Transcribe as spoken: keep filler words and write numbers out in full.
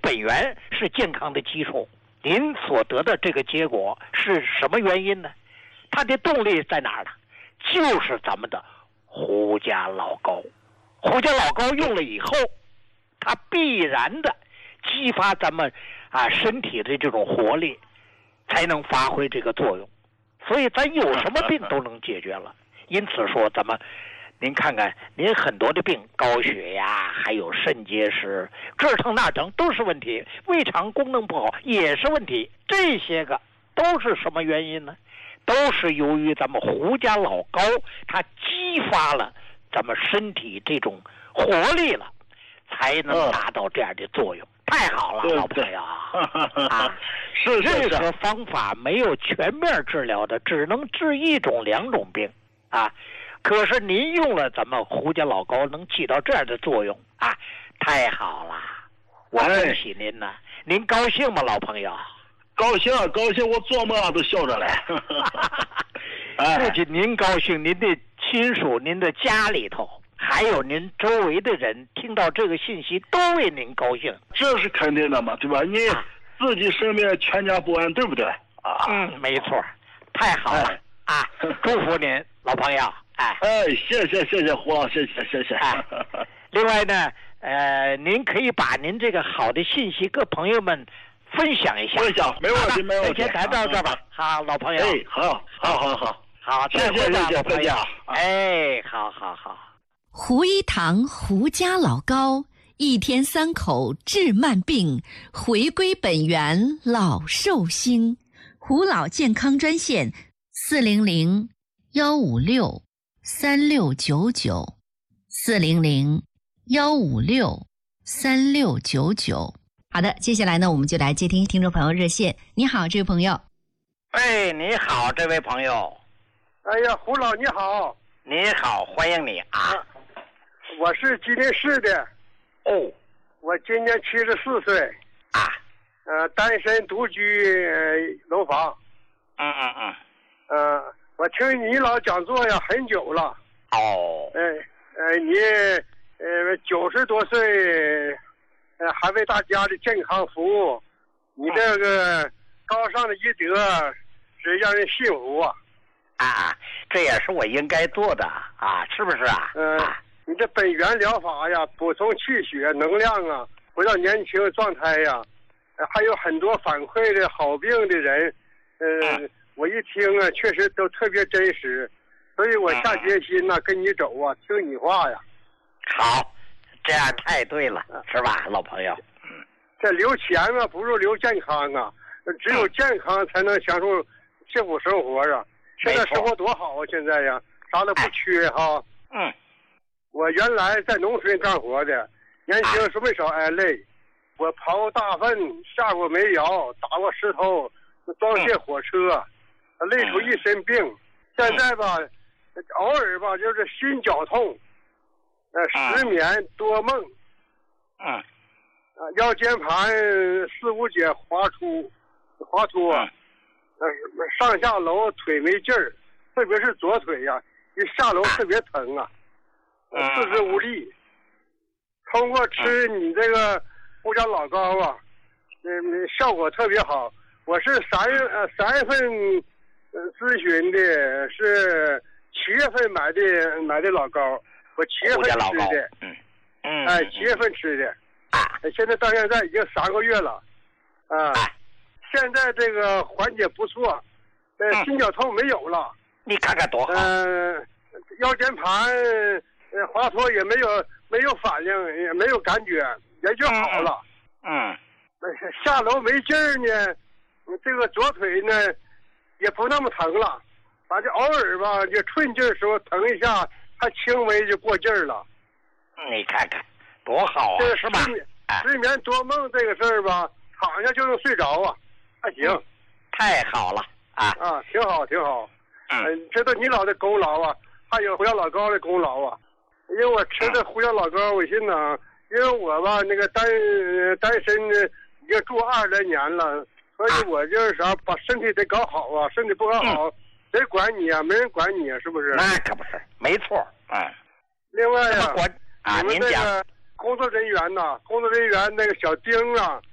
本源是健康的基础，您所得的这个结果是什么原因呢？它的动力在哪儿呢？就是咱们的胡家老高。胡家老高用了以后，它必然的激发咱们啊身体的这种活力，才能发挥这个作用。所以咱有什么病都能解决了。因此说，咱们您看看，您很多的病，高血压，还有肾结石，这疼那疼都是问题，胃肠功能不好也是问题。这些个都是什么原因呢？都是由于咱们胡家老高，它激发了咱们身体这种活力了，才能达到这样的作用。太好了，老朋友啊！ 是是是， 任何方法没有全面治疗的，只能治一种两种病啊。可是您用了咱们胡家老高，能起到这样的作用啊！太好了，我恭喜您呢！您高兴吗，老朋友？ 高兴高兴，我做梦都笑着来。 不仅您高兴，您的亲属、您的家里头，还有您周围的人，听到这个信息都为您高兴。 这是肯定的嘛，对吧？你自己身边全家不安，对不对？啊， 嗯，没错，太好了、哎、啊！祝福您，老朋友。哎哎，谢谢谢谢胡老师，谢谢谢谢。 哎，另外呢，呃，您可以把您这个好的信息跟朋友们分享一下。 分享没问题没问题。 先谈到这儿吧。好，老朋友。 哎，好，好好好， 好， 谢谢谢谢再见。 哎，好好好。 胡一堂胡家老高，一天三口治慢病，回归本源老寿星。胡老健康专线四零零幺五六三六九九，四零零幺五六三六九九。好的，接下来呢，我们就来接听听众朋友热线。你好，这位朋友。 哎，你好，这位朋友。 哎呀，胡老你好。 你好，欢迎你啊。啊我是吉林市的。 哦。 我今年七十四岁。 啊。 呃，单身独居、呃、楼房。 嗯嗯嗯。 呃，我听你老讲座呀很久了。 哦。 哎呃，你呃九十多岁，呃还为大家的健康服务，你这个高尚的医德是让人信服啊。 啊，这也是我应该做的啊，是不是啊？ 嗯、呃，你这本源疗法呀，补充气血能量啊，回到年轻状态呀，呃、还有很多反馈的好病的人，呃，嗯、我一听啊，确实都特别真实，所以我下决心呐、啊，跟你走啊，听你话呀。 好，这样太对了，是吧，老朋友？ 嗯，这留钱啊，不如留健康啊，只有健康才能享受幸福生活啊。现在生活多好啊！现在呀，啥都不缺哈。 嗯， 我原来在农村干活的，年轻时没少挨累。我刨大粪，下过煤窑，打过石头，装卸火车，累出一身病。现在吧，偶尔吧就是心绞痛，呃，失眠多梦。 嗯。 啊，腰间盘四五节滑出，滑脱。嗯上下楼腿没劲儿，特别是左腿呀、啊，一下楼特别疼啊，四肢无力。通过吃你这个胡家老高啊，嗯，效果特别好。我是三月呃三月份呃咨询的，是七月份买的买的老高，我七月份吃的， 嗯嗯， 哎，七月份吃的， 啊， 现在到现在已经三个月了，啊。现在这个缓解不错，呃， 嗯、 心绞痛没有了。 你看看多好。 嗯、呃，腰间盘呃滑脱也没有没有反应，也没有感觉，也就好了。 嗯。 嗯下楼没劲儿呢，这个左腿呢也不那么疼了，反正偶尔吧，就寸劲儿时候疼一下，还轻微就过劲儿了。 你看看多好啊， 这是吧？ 失眠多梦这个事儿吧，躺下就能睡着啊。还行、嗯， 太好了啊！ 啊，挺好，挺好。 嗯， 呃、这都你老的功劳啊，还有胡家老高的功劳啊。因为我吃的胡家老高，我心呢，因为我吧那个单单身已经住二十来年了，所以我就是啥，把身体得搞好啊，身体不搞好，嗯、谁管你啊？没人管你啊，是不是？ 那可不是，没错。嗯。 另外呀、 啊， 你们这个工作人员呐，工作人员那个小丁啊。